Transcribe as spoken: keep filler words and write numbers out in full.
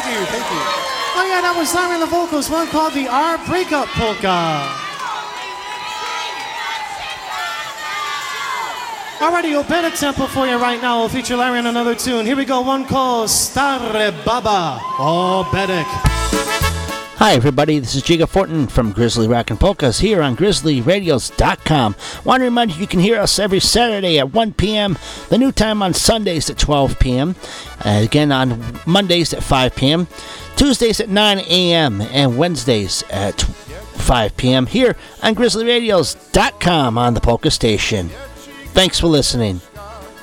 you, thank you. Oh yeah, that was Larry on the vocals, one called the Our Breakup Polka. Alrighty, we'll bet a tempo for you right now. We'll feature Larry on another tune. Here we go, one called Stare Baba. Oh, Bedek. Hi everybody, this is Giga Fortin from Grizzly Rockin' Polkas here on Grizzly Radios dot com. Want to remind you you can hear us every Saturday at one p.m., the new time on Sundays at twelve p.m., uh, again on Mondays at five p.m., Tuesdays at nine a.m., and Wednesdays at five p.m. here on Grizzly Radios dot com on the Polka Station. Thanks for listening.